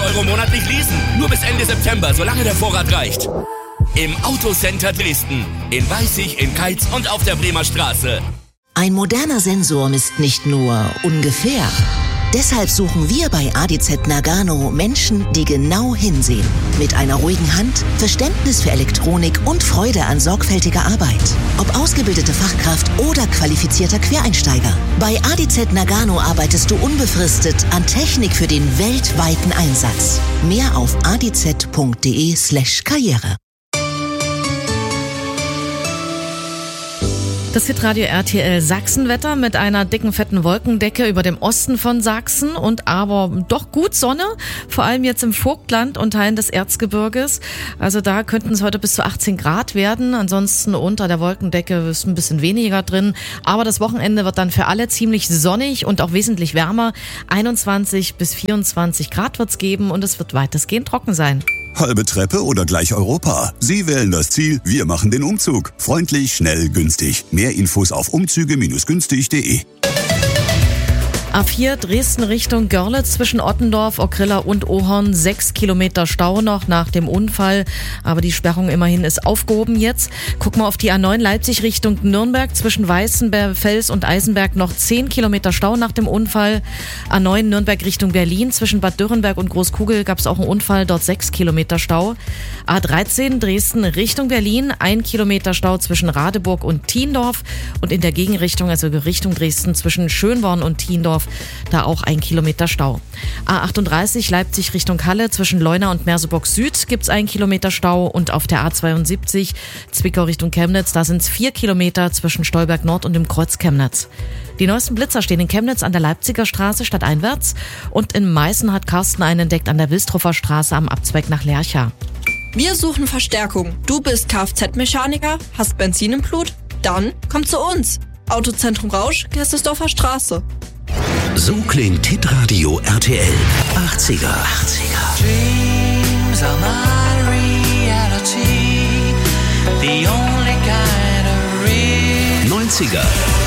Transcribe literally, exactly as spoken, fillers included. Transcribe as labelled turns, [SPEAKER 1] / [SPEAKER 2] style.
[SPEAKER 1] Euro monatlich leasen. Nur bis Ende September, solange der Vorrat reicht. Im Autocenter Dresden. In Weißig, in Keitz und auf der Bremer Straße.
[SPEAKER 2] Ein moderner Sensor misst nicht nur ungefähr. Deshalb suchen wir bei A D Z Nagano Menschen, die genau hinsehen. Mit einer ruhigen Hand, Verständnis für Elektronik und Freude an sorgfältiger Arbeit. Ob ausgebildete Fachkraft oder qualifizierter Quereinsteiger. Bei A D Z Nagano arbeitest du unbefristet an Technik für den weltweiten Einsatz. Mehr auf adz.de slash Karriere.
[SPEAKER 3] Das Hitradio R T L Sachsenwetter mit einer dicken, fetten Wolkendecke über dem Osten von Sachsen und aber doch gut Sonne, vor allem jetzt im Vogtland und Teilen des Erzgebirges. Also da könnten es heute bis zu achtzehn Grad werden. Ansonsten unter der Wolkendecke ist ein bisschen weniger drin. Aber das Wochenende wird dann für alle ziemlich sonnig und auch wesentlich wärmer. einundzwanzig bis vierundzwanzig Grad wird's geben und es wird weitestgehend trocken sein.
[SPEAKER 4] Halbe Treppe oder gleich Europa? Sie wählen das Ziel, wir machen den Umzug. Freundlich, schnell, günstig. Mehr Infos auf umzüge Bindestrich günstig Punkt de.
[SPEAKER 3] A vier Dresden Richtung Görlitz zwischen Ottendorf, Ockrilla und Ohorn. Sechs Kilometer Stau noch nach dem Unfall. Aber die Sperrung immerhin ist aufgehoben jetzt. Guck mal auf die A neun Leipzig Richtung Nürnberg. Zwischen Weißenfels und Eisenberg noch zehn Kilometer Stau nach dem Unfall. A neun Nürnberg Richtung Berlin. Zwischen Bad Dürrenberg und Großkugel gab es auch einen Unfall. Dort sechs Kilometer Stau. A dreizehn Dresden Richtung Berlin. Ein Kilometer Stau zwischen Radeburg und Thiendorf. Und in der Gegenrichtung, also Richtung Dresden, zwischen Schönborn und Thiendorf, da auch ein Kilometer Stau. A achtunddreißig Leipzig Richtung Halle zwischen Leuna und Merseburg Süd gibt's einen Kilometer Stau und auf der A zweiundsiebzig Zwickau Richtung Chemnitz, da sind's vier Kilometer zwischen Stolberg Nord und dem Kreuz Chemnitz. Die neuesten Blitzer stehen in Chemnitz an der Leipziger Straße stadteinwärts und in Meißen hat Carsten einen entdeckt an der Wilstruffer Straße am Abzweig nach Lercha.
[SPEAKER 5] Wir suchen Verstärkung. Du bist Kfz-Mechaniker, hast Benzin im Blut? Dann komm zu uns. Autozentrum Rausch, Gerstesdorfer Straße.
[SPEAKER 6] So klingt Hitradio R T L. achtziger. achtziger.
[SPEAKER 7] Dreams are my reality. The only kind of real.
[SPEAKER 6] neunziger.